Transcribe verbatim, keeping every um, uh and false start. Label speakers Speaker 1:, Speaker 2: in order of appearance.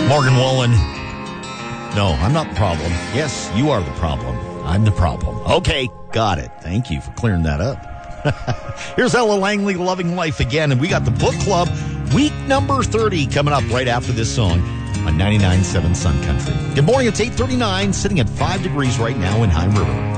Speaker 1: Morgan Wallen. No, I'm not the problem. Yes, you are the problem. I'm the problem. Okay, got it. Thank you for clearing that up. Here's Ella Langley, Loving Life again, and we got the book club week number thirty coming up right after this song on ninety-nine point seven Sun Country. Good morning, it's eight thirty-nine, sitting at five degrees right now in High River.